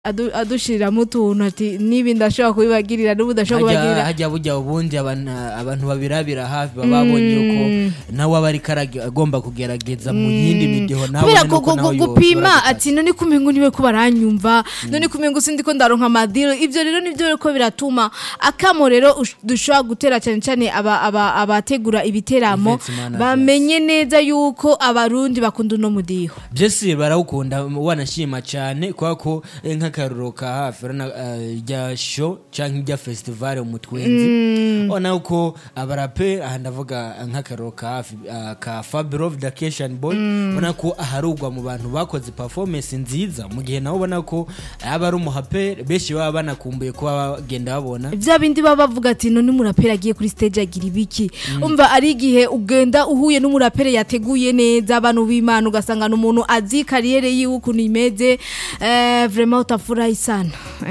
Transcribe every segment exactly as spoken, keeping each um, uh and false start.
adu adushiramo utuntu ati nibi ndashobora kubibagirira n'ubu ndashobora kubagirira hajya bujya ubundi abantu abantu babirabira hafi bababonye uko nawe abari karage agomba kugerageza mu yindi midiho nawe kubera gupima ati none kumengo niwe ko baranyumva none kumengo sindi ko ndaronka madiro ivyo rero nivyo ko biratuma akamo rero dushobora gutera cyane cyane aba abategura ibiteramo bamenye neza yuko abarundi bakunda no mudiho byese barawukunda wanashima cyane kwa ko karuroka hafi rya show canke rya festival umutwenzi ona uko abarape ahandavuga nk'akaruroka hafi ka Fabirov Vacation Boy ona ko aharugwa mu bantu bakoze performance nziza mu gihe nawo bona ko aba ari umuhape beshi baba banakumbuye ko bagenda babona bya bindi baba bavuga ati none umurapera agiye kuri stage agira ibiki umva ari gihe ugenda uhuye n'umurapera yateguye neza abantu b'Imana ugasanga n'umuntu azi kariyere yiwe ukuntu imeze eh vraiment utafurahi sana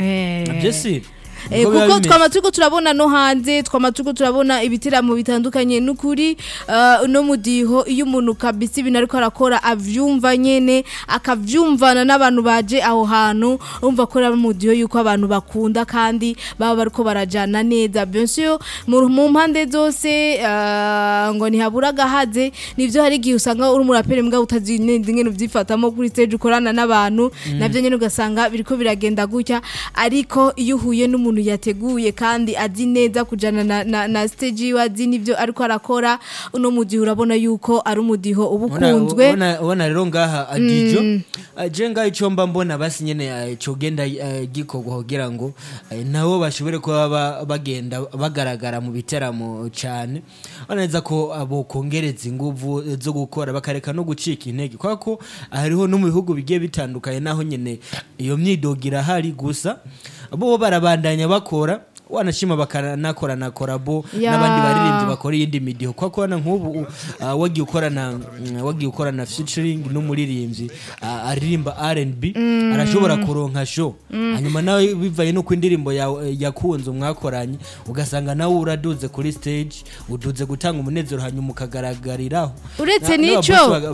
eh byesi Eh kuko twamatuko turabona no hanze twamatuko turabona ibitiramo bitandukanye n'ukuri uh, no mudiho iyo umuntu kabisi ibintu ariko arakora avyumva nyene akavyumvana n'abantu baje aho hantu umva ko ari mudiho yuko abantu bakunda kandi baba bariko barajana neza bien mu mpande zose uh, ngo ntihaburaga haze nivyo hari gihe usanga uri umuraperi mbwa utazi ngene uvyifatamo kuri stage ukorana n'abantu mm. navyo nyene ugasanga biriko biragenda gutya ariko iyo uhuye n'umuntu yateguye kandi azi neza kujana na, na, na stage wazi nivyo ariko arakora uno mudiho urabona yuko ari umudiho ubukunzwe ubona ubona rero ngaha adijo mm. je ngaho icomba mbona basi nyene cyo genda gikogwa kugira ngo nawo bashobore ko bagenda bagaragara mu biteramo cyane baneza ko abo kongereza inguvu zo gukora bakareka no gucika intege kwako hariho no mu bihugu bigiye bitandukanye naho nyene iyo myidogira hari gusa abo barabandanya bakora wanashima bakanakora na korabo n'abandi baririmbyi bakora yindi midiho kwa kona nk'ubu uh, wagiye ukora na uh, wagiye ukora na featuring n'umuririmbyi uh, aririmba R and B mm. arashobora kuronka show mm. hanyuma nawe bivaye no kwindirimbo yakunze mwakoranye ugasanga nawe uraduze kuri stage uduze gutanga umunezero hanyuma ukagaragariraho uretse nico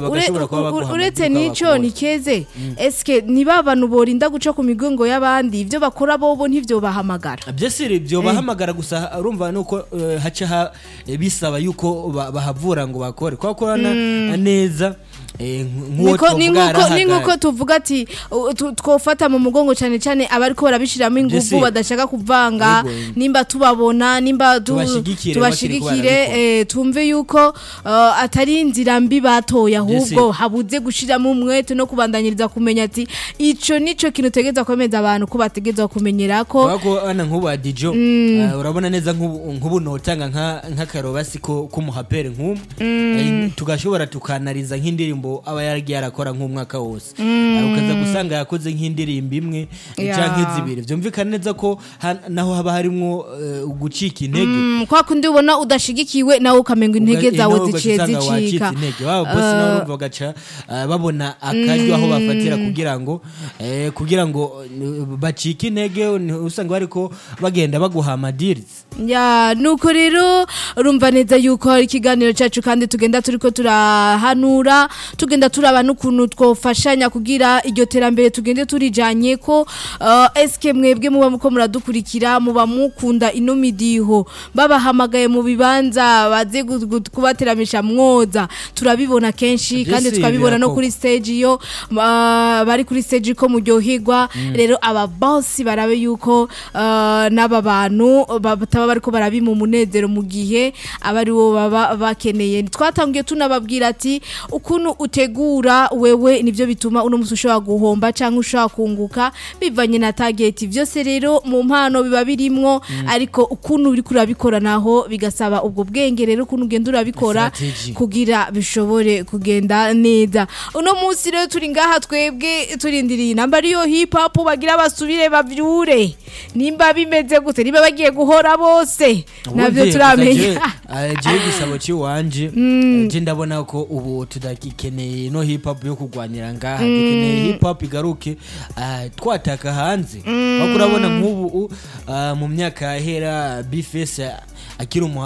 uretse nico nikeze mm. eske niba abantu borinda guca ku migongo y'abandi ivyo bakora bobo ntivyo bahamagara byesire byo bahamagara gusa urumva nuko uh, haca ha, e, bisaba yuko bahavura ngo bakore kwa korana mm. neza eh nkuko ninkuko tuvuga ati twofata mu mugongo cyane cyane abariko barabishiramo ingufu badashaka kuvanga nimba tubabona nimba tubashigikire eh tumve yuko uh, atari inzira mbi batoya ahubwo habuze gushiramo umwete no kubandanyiriza kumenya ati ico nico kintu tegeza komeza abantu ko bategeza kumenyera ko bako ana nkuba adijo mm. uh, urabona neza nkubu nkubu notanga nka nkakarobasi ko kumuhapere nkum mm. eh, tugashobora tukanariza nk'indirimbo aba yaragiye arakora nk'umwaka wose mm. ukaza gusanga yakoze nk'indirimbo imwe yeah. canke zibiri vyumvikana neza ko naho haba harimo uh, gucika intege mm, kwa kundi ubona udashigikiwe nawe ukamenga intege zawe ziciye zicika wabo boss nawe urumva bagaca uh, babona akaryo aho bafatira kugira ngo eh, kugira ngo uh, bacike intege usanga bariko bagenda baguhama deals ya nuko rero urumva neza yuko ikiganiro cyacu kandi tugenda turiko turahanura tugenda turaba n'ukuntu twofashanya kugira iryo terambere tugende turijanye ko uh, eske mwebwe muba muko muradukurikira muba mukunda ino midiho babahamagaye mu bibanza baze kubateramisha mwoza turabibona kenshi kandi tukabibona no kuri stage yo uh, bari kuri stage ko muryohigwa mm. rero aba boss barabe yuko uh, n'aba bantu bataba bariko barabimu munezero mu gihe abari wo baba bakeneye twatangiye tunababwira ati ukuntu utegura wewe nivyo bituma uno musi ushobora guhomba canke ushobora kunguka bivanye na target vyose rero mu mpano biba birimwo mm. ariko ukuntu uri kurabikora naho bigasaba ubwo bwenge rero ukuntu ugenda urabikora kugira bishobore kugenda neza uno musi rero turi ngaha twebwe turindiriye namba ariyo hip hop bagira basubire bavyure nimba bimeze gute niba bagiye guhora bose navyo turamenya je gisabo ci wanje je ndabona ko ubu tudakikeneye no hip hop yo kugwanira ngaha dukeneye hip hop igaruke twataka hanze bako urabona nk'ubu mu myaka yahera Bface akiri